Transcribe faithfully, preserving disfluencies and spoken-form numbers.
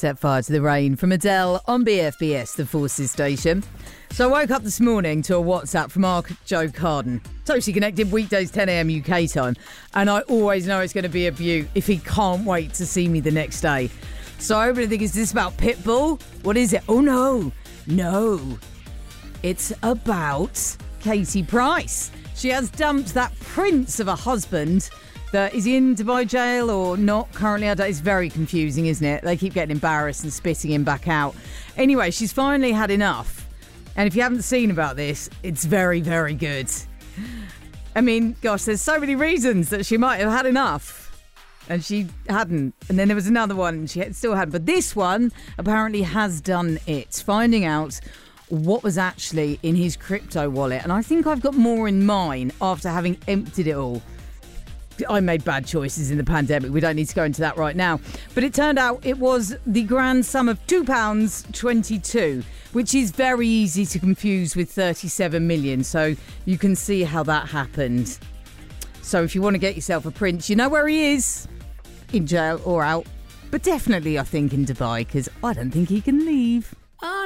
Set Fire to the Rain from Adele on B F B S, the Forces station. So I woke up this morning to a WhatsApp from Mark Joe Carden. Totally Connected, weekdays ten a.m. U K time. And I always know it's going to be a beaut if he can't wait to see me the next day. So I really think, is this about Pitbull? What is it? Oh, no. No. It's about Katie Price. She has dumped that prince of a husband that is in Dubai jail or not currently. I don't, it's very confusing, isn't it? They keep getting embarrassed and spitting him back out. Anyway, she's finally had enough. And if you haven't seen about this, it's very, very good. I mean, gosh, there's so many reasons that she might have had enough. And she hadn't. And then there was another one and she still hadn't. But this one apparently has done it. Finding out what was actually in his crypto wallet. And I think I've got more in mine after having emptied it all. I made bad choices in the pandemic. We don't need to go into that right now. But it turned out it was the grand sum of two pounds twenty-two, which is very easy to confuse with thirty-seven million. So you can see how that happened. So if you want to get yourself a prince, you know where he is. In jail or out. But definitely, I think, in Dubai, because I don't think he can leave.